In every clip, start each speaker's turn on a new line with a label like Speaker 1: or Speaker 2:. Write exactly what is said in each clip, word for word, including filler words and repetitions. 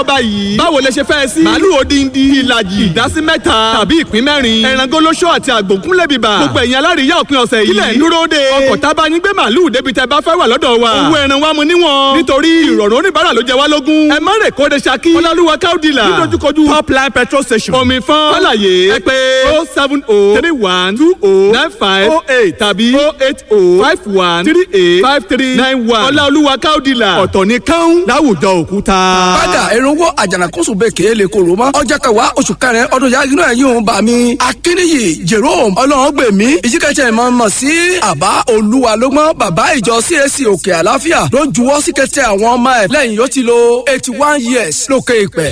Speaker 1: lọ báyìí. báwo lẹ ṣe fẹ́ sí. màálù odindi ìlàjì ìdásí mẹ́ta tàbí ìpín mẹ́rin. ẹran gólóṣó àti àgbòkúnlẹ̀ bíbà. gbogbo ẹ̀yin aláríyá òpin ọ̀sẹ̀ yìí. kílẹ̀ ń dúró de. ọkọ̀ tábà yín gbé màálù débi tẹ́ bá fẹ́ wà lọ́dọ̀ wa. owó ẹran wa mu níwọ̀n. nítorí ìrọ̀rùn oníbàárà ló jẹ wá lógún. ẹ má rè kóde Ṣakí. ọlọ́lúwa káódìlà. nídojúkojú top line petrol station. omi fún. fàlàyé ẹ pé oh seven oh three one two oh nine five oh eight tàbí oh eight oh five one three eight five three nine one. ọlọ́lúwa káódìlà. ọ̀tọ̀ ni káún láwùjọ òkúta.
Speaker 2: padà èrònwó àjànàkóso bẹ́ẹ̀ kéé lè kóró mọ́. ọjọ́ kẹwàá oṣù kẹrin ọdún yàgì náà yóò bá mi. akínníyì jerome ọlọ́ọ̀gbẹ̀mí ìjíkẹ́jẹ́ ìmọ̀ mọ̀ sí àbá olúwa lọ́gbọ́n bàbá ìjọ CAC òkè àlàáfíà ló ń juwọ́ sí kẹtẹ àwọn ọmọ ẹ̀ lẹ́yìn yóò ti lo eighty one years lókè ìpẹ́.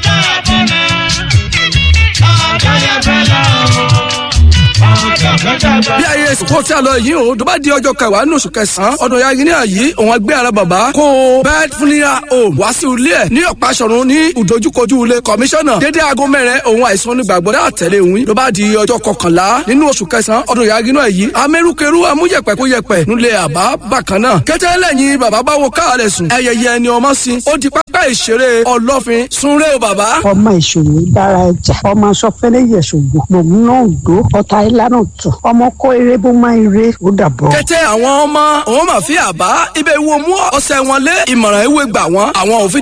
Speaker 2: bí ayé ìsìnkú tí a lọ yìí o tó bá di ọjọ́ kẹwàá ní oṣù kẹsàn-án ọdún yàgì ní àyí òun ẹgbẹ́ ara bàbá kó bed funeral home wá sí ilé ẹ̀ ní ọ̀pá-ṣọ̀run ní ìdojúkojú ilé kọmíṣánná dédé aago mẹ́rin òun àìsàn onígbàgbọ́dá àtẹ̀lé òun ló bá di ọjọ́ kọkànlá nínú oṣù kẹsàn-án ọdún yàgì náà yìí amẹ́rúkẹrú amúyẹ̀pẹ̀ kó yẹpẹ̀ nílé àbá bákan náà kẹ́tẹ́ lẹ́yìn bàbá báwo káàlẹ̀ sùn ẹyẹyẹ ni ọmọ sí ó di pápá ìṣeré ọlọ́fin súnré o bàbá.
Speaker 3: ọmọ ìṣòwò dára ẹja ọmọ sọfẹ́lẹ́ yẹ̀ṣògbò lòun náà dó ọ̀tá ìlànà tó ọmọ kó eré bó máa ń ré ó dàbọ̀.
Speaker 2: kẹ́tẹ́ àwọn ọmọ òun máa fi àbá ibẹ̀ wo mú ọ̀sẹ̀ wọn lé ìmọ̀ràn ewé gbà wọ́n àwọn òfin